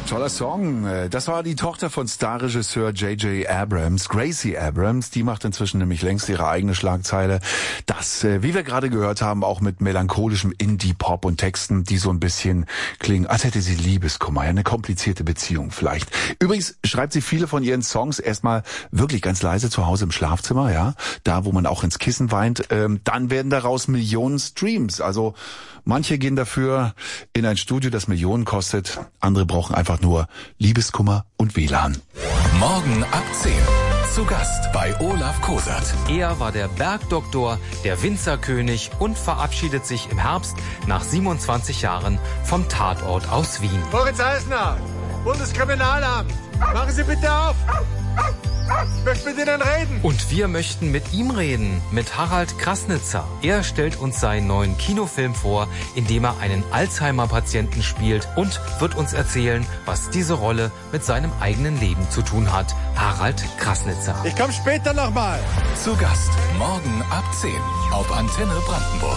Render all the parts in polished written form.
Toller Song. Das war die Tochter von Starregisseur J.J. Abrams, Gracie Abrams. Die macht inzwischen nämlich längst ihre eigene Schlagzeile. Das, wie wir gerade gehört haben, auch mit melancholischem Indie-Pop und Texten, die so ein bisschen klingen, als hätte sie Liebeskummer. Eine komplizierte Beziehung vielleicht. Übrigens schreibt sie viele von ihren Songs erstmal wirklich ganz leise zu Hause im Schlafzimmer, ja. Da, wo man auch ins Kissen weint. Dann werden daraus Millionen Streams. Also manche gehen dafür in ein Studio, das Millionen kostet. Andere brauchen einfach nur Liebeskummer und WLAN. Morgen ab 10. Zu Gast bei Olaf Kosert. Er war der Bergdoktor, der Winzerkönig und verabschiedet sich im Herbst nach 27 Jahren vom Tatort aus Wien. Moritz Eisner, Bundeskriminalamt, machen Sie bitte auf! Ich möchte mit Ihnen reden. Und wir möchten mit ihm reden, mit Harald Krasnitzer. Er stellt uns seinen neuen Kinofilm vor, in dem er einen Alzheimer-Patienten spielt und wird uns erzählen, was diese Rolle mit seinem eigenen Leben zu tun hat. Harald Krasnitzer. Ich komme später nochmal. Zu Gast morgen ab 10 auf Antenne Brandenburg.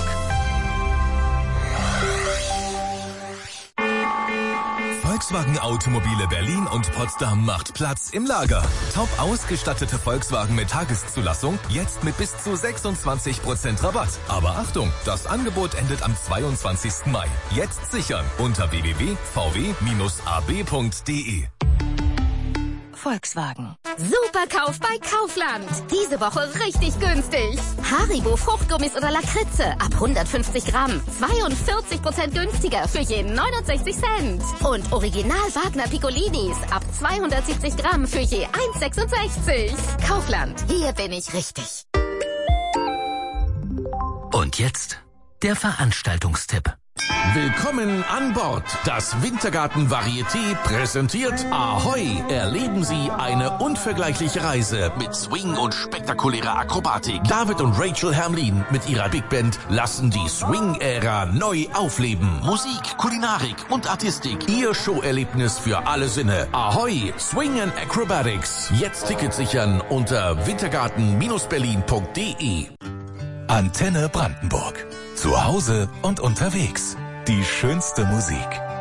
Volkswagen Automobile Berlin und Potsdam macht Platz im Lager. Top ausgestattete Volkswagen mit Tageszulassung, jetzt mit bis zu 26% Rabatt. Aber Achtung, das Angebot endet am 22. Mai. Jetzt sichern unter www.vw-ab.de. Volkswagen. Superkauf bei Kaufland. Diese Woche richtig günstig. Haribo Fruchtgummis oder Lakritze ab 150 Gramm. 42% günstiger für je 69 Cent. Und Original Wagner Piccolinis ab 270 Gramm für je 1,66. Kaufland. Hier bin ich richtig. Und jetzt der Veranstaltungstipp. Willkommen an Bord. Das Wintergarten Varieté präsentiert Ahoi. Erleben Sie eine unvergleichliche Reise mit Swing und spektakulärer Akrobatik. David und Rachel Hermlin mit ihrer Big Band lassen die Swing-Ära neu aufleben. Musik, Kulinarik und Artistik. Ihr Showerlebnis für alle Sinne. Ahoi, Swing and Acrobatics. Jetzt Ticket sichern unter wintergarten-berlin.de. Antenne Brandenburg. Zu Hause und unterwegs. Die schönste Musik.